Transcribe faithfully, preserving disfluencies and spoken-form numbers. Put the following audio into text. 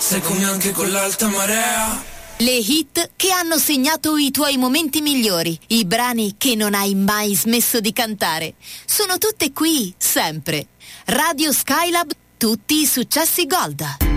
sei come anche con l'alta marea. Le hit che hanno segnato i tuoi momenti migliori, i brani che non hai mai smesso di cantare, sono tutte qui, sempre. Radio Skylab, tutti i successi Gold.